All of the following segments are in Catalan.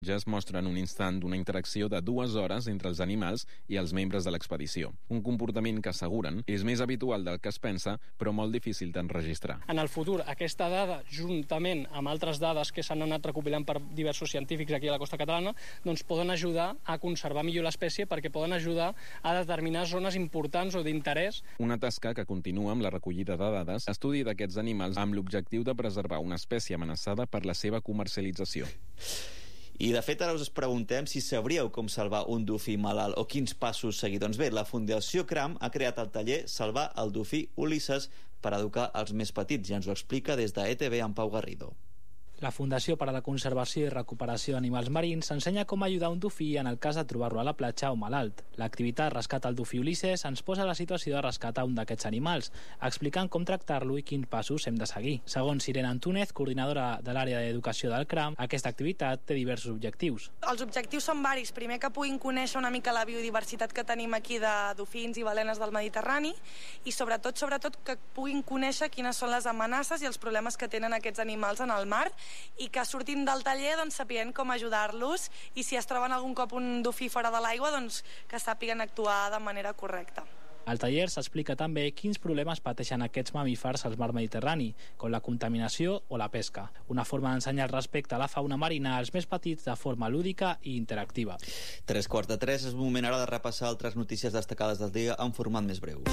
Ja es mostra en un instant una interacció de 2 hores entre els animals i els membres de l'expedició. Un comportament que asseguren és més habitual del que es pensa, però molt difícil d'enregistrar. En el futur, aquesta dada, juntament amb altres dades que s'han anat recopilant per diversos científics aquí a la costa catalana, doncs poden ajudar a conservar millor l'espècie perquè poden ajudar a determinar zones importants o d'interès. Una tasca que continua amb la recollida de dades, estudi d'aquests animals amb l'objectiu de preservar una espècie amenaçada per la seva comercialització. I, de fet, ara us preguntem si sabríeu com salvar un dofí malalt o quins passos seguir. Doncs bé, la Fundació CRAM ha creat el taller Salvar el dofí Ulisses per educar els més petits, i ens ho explica des de ETV en Pau Garrido. La Fundació per a la Conservació i Recuperació d'Animals Marins ensenya com ajudar un dofí en el cas de trobar-lo a la platja o malalt. L'activitat Rescat el dofí Ulisses ens posa la situació de rescatar un d'aquests animals, explicant com tractar-lo i quins passos hem de seguir. Segons Irene Antúnez, coordinadora de l'àrea d'educació del CRAM, aquesta activitat té diversos objectius. Els objectius són varis. Primer, que puguin conèixer una mica la biodiversitat que tenim aquí de dofins i balenes del Mediterrani i sobretot que puguin conèixer quines són les amenaces i els problemes que tenen aquests animals en el mar i que sortint del taller sapien com ajudar-los i si es troben algun cop un dofí fora de l'aigua que sàpiguen actuar de manera correcta. Al taller s'explica també quins problemes pateixen aquests mamífers al mar Mediterrani, com la contaminació o la pesca. Una forma d'ensenyar el respecte a la fauna marina als més petits de forma lúdica i interactiva. 3:45, és un moment ara de repassar altres notícies destacades del dia en format més breu.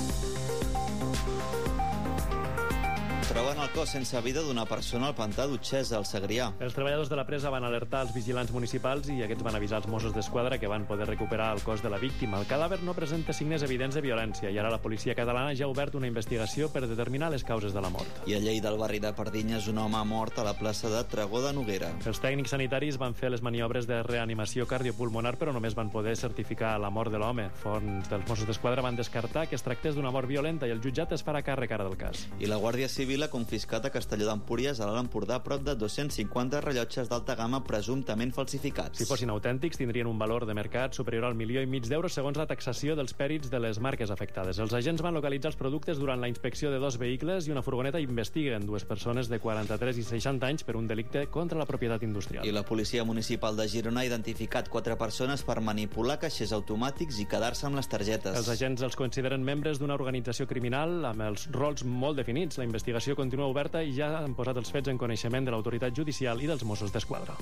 Troben el cos sense vida d'una persona al pantà d'Utxesa, al Segrià. Els treballadors de la presa van alertar els vigilants municipals i aquests van avisar els Mossos d'Esquadra que van poder recuperar el cos de la víctima. El cadàver no presenta signes evidents de violència i ara la policia catalana ja ha obert una investigació per determinar les causes de la mort. I a Lleida, al barri de Pardinyes, un home ha mort a la plaça de Tregó de Noguera. Els tècnics sanitaris van fer les maniobres de reanimació cardiopulmonar, però només van poder certificar la mort de l'home. Fonts dels Mossos d'Esquadra van descartar que es tractés d'una mort violenta i el jutjat es farà càrrec ara del cas. I la Guàrdia Civil ha confiscat a Castelló d'Empúries, a l'Alt Empordà, prop de 250 rellotges d'alta gamma presumptament falsificats. Si fossin autèntics, tindrien un valor de mercat superior al 1,5 milió d'euros segons la taxació dels pèrits de les marques afectades. Els agents van localitzar els productes durant la inspecció de 2 vehicles i una furgoneta i investiguen 2 persones de 43 i 60 anys per un delicte contra la propietat industrial. I la policia municipal de Girona ha identificat 4 persones per manipular caixers automàtics i quedar-se amb les targetes. Els agents els consideren membres d'una organització criminal amb els rols molt definits. La investigació continua oberta i ja han posat els fets en coneixement de l'autoritat judicial i dels Mossos d'Esquadra.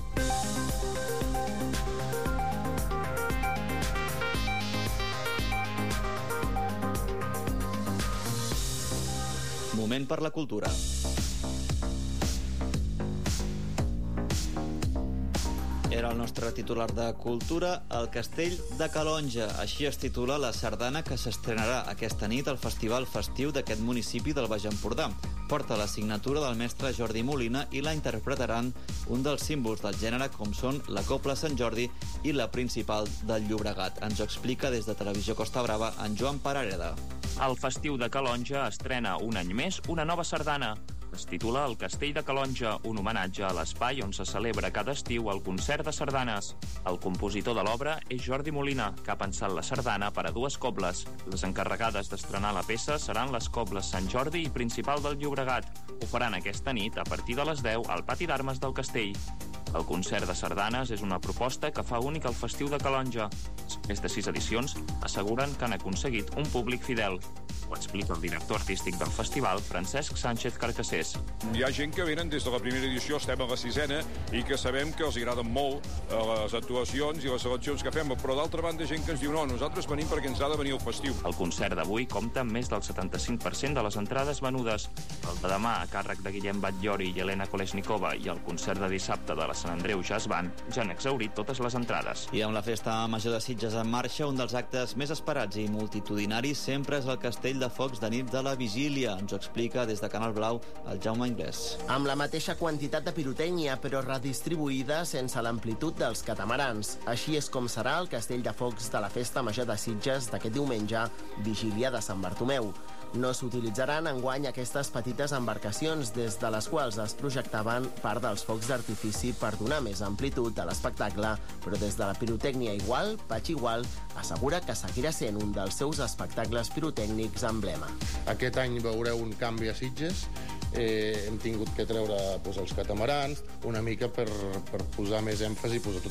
Moment per la cultura. Era el nostre titular de Cultura, el Castell de Calonge. Així es titula la sardana que s'estrenarà aquesta nit al Festival Festiu d'aquest municipi del Baix Empordà. Porta la signatura del mestre Jordi Molina i la interpretaran un dels símbols del gènere com són la Cobla Sant Jordi i la Principal del Llobregat. Ens ho explica des de Televisió Costa Brava en Joan Parareda. El Festiu de Calonge estrena un any més una nova sardana. Es titula El Castell de Calonge, un homenatge a l'espai on se celebra cada estiu el concert de sardanes. El compositor de l'obra és Jordi Molina, que ha pensat la sardana per a 2 cobles. Les encarregades d'estrenar la peça seran les cobles Sant Jordi i Principal del Llobregat. Ho faran aquesta nit a partir de les 10 al pati d'armes del castell. El concert de sardanes és una proposta que fa únic al Festiu de Calonge. Més de 6 edicions asseguren que han aconseguit un públic fidel. Ho explica el director artístic del festival, Francesc Sánchez Carcassés. Hi ha gent que venen des de la primera edició, estem a la 6ª, i que sabem que els agraden molt les actuacions i les seleccions que fem, però d'altra banda gent que ens diu no, nosaltres venim perquè ens ha de venir el festiu. El concert d'avui compta amb més del 75% de les entrades venudes. El de demà, a càrrec de Guillem Batllori i Helena Kolesnikova, i el concert de dissabte de la Sant Andreu Jazz Band ja han exhaurit totes les entrades. I amb la festa major de Sitges en marxa, un dels actes més esperats i multitudinaris sempre és el Castell de Focs de nit de la Vigília. Ens ho explica des de Canal Blau el Jaume Inglés. Amb la mateixa quantitat de pirotècnia, però redistribuïda sense l'amplitud dels catamarans. Així és com serà el Castell de Focs de la Festa Major de Sitges d'aquest diumenge, Vigília de Sant Bartomeu. No s'utilitzaran enguany aquestes petites embarcacions des de les quals es projectaven part dels focs d'artifici per donar més amplitud a l'espectacle, però des de la pirotècnia igual, Patxi Igual assegura que seguirà sent un dels seus espectacles pirotècnics emblema. Aquest any veureu un canvi a Sitges hem tingut que treure els catamarans, una mica per posar més èmfasi, posar tot